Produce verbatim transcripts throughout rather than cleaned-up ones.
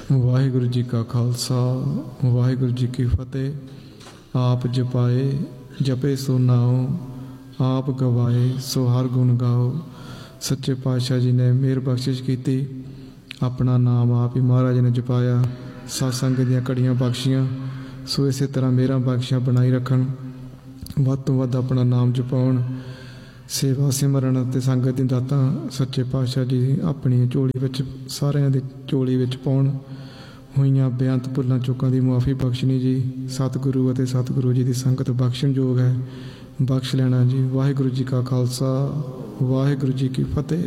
ਵਾਹਿਗੁਰੂ ਜੀ ਕਾ ਖਾਲਸਾ ਵਾਹਿਗੁਰੂ ਜੀ ਕੀ ਫਤਿਹ। ਆਪ ਜਪਾਏ ਜਪੇ ਸੋ ਨਾਉ, ਆਪ ਗਵਾਏ ਸੋ ਹਰ ਗੁਣ ਗਾਓ। ਸੱਚੇ ਪਾਤਸ਼ਾਹ ਜੀ ਨੇ ਮਿਹਰ ਬਖਸ਼ਿਸ਼ ਕੀਤੀ, ਆਪਣਾ ਨਾਮ ਆਪ ਹੀ ਮਹਾਰਾਜ ਨੇ ਜਪਾਇਆ, ਸਤਸੰਗ ਦੀਆਂ ਘੜੀਆਂ ਬਖਸ਼ੀਆਂ। ਸੋ ਇਸੇ ਤਰ੍ਹਾਂ ਮਿਹਰਾਂ ਬਖਸ਼ੀਆਂ ਬਣਾਈ ਰੱਖਣ, ਵੱਧ ਤੋਂ ਵੱਧ ਆਪਣਾ ਨਾਮ ਜਪਾਉਣ, ਸੇਵਾ ਸਿਮਰਨ ਅਤੇ ਸੰਗਤ ਦੀ ਦਾਤਾਂ ਸੱਚੇ ਪਾਤਸ਼ਾਹ ਜੀ ਆਪਣੀ ਝੋਲੀ ਵਿੱਚ ਸਾਰਿਆਂ ਦੀ ਝੋਲੀ ਵਿੱਚ ਪਾਉਣ। ਹੋਈਆਂ ਬੇਅੰਤ ਭੁੱਲਾਂ ਚੁੱਕਾਂ ਦੀ ਮੁਆਫੀ ਬਖਸ਼ਣੀ ਜੀ। ਸਤਿਗੁਰੂ ਅਤੇ ਸਤਿਗੁਰੂ ਜੀ ਦੀ ਸੰਗਤ ਬਖਸ਼ਣਯੋਗ ਹੈ, ਬਖਸ਼ ਲੈਣਾ ਜੀ। ਵਾਹਿਗੁਰੂ ਜੀ ਕਾ ਖਾਲਸਾ ਵਾਹਿਗੁਰੂ ਜੀ ਕੀ ਫਤਿਹ।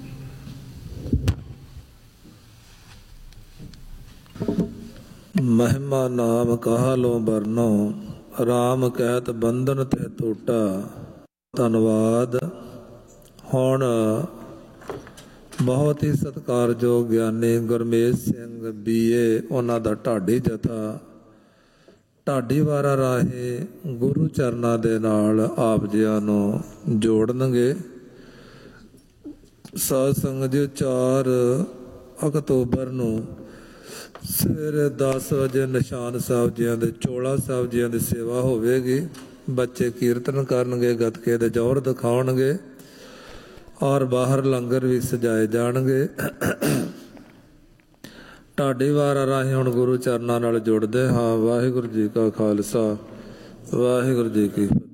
ਮਹਿਮਾ ਨਾਮ ਕਹਾ ਲੋ ਬਰਨੋ, ਰਾਮ ਕਹਿਤ ਬੰਧਨ ਤੇ ਟੋਟਾ। ਧੰਨਵਾਦ। ਹੁਣ ਬਹੁਤ ਹੀ ਸਤਿਕਾਰਯੋਗ ਗਿਆਨੀ ਗੁਰਮੇਜ ਸਿੰਘ ਬੀ ਏ, ਉਹਨਾਂ ਦਾ ਢਾਡੀ ਜਥਾ ਢਾਡੀ ਵਾਰਾ ਰਾਹੇ ਗੁਰੂ ਚਰਨਾਂ ਦੇ ਨਾਲ ਆਪ ਜੀਆਂ ਨੂੰ ਜੋੜਨਗੇ। ਸਾਧ ਸੰਗਤ ਜੀ, ਚਾਰ ਅਕਤੂਬਰ ਨੂੰ ਸਵੇਰੇ ਦਸ ਵਜੇ ਨਿਸ਼ਾਨ ਸਾਹਿਬ ਜੀਆਂ ਦੇ ਚੋਲਾ ਸਾਹਿਬ ਜੀਆਂ ਦੀ ਸੇਵਾ ਹੋਵੇਗੀ। ਬੱਚੇ ਕੀਰਤਨ ਕਰਨਗੇ, ਗੱਤਕੇ ਦੇ ਜੌਹਰ ਦਿਖਾਉਣਗੇ ਔਰ ਬਾਹਰ ਲੰਗਰ ਵੀ ਸਜਾਏ ਜਾਣਗੇ। ਢਾਡੀ ਵਾਰਾ ਰਾਹੀਂ ਹੁਣ ਗੁਰੂ ਚਰਨਾਂ ਨਾਲ ਜੁੜਦੇ ਹਾਂ। ਵਾਹਿਗੁਰੂ ਜੀ ਕਾ ਖਾਲਸਾ ਵਾਹਿਗੁਰੂ ਜੀ ਕੀ ਫਤਿਹ।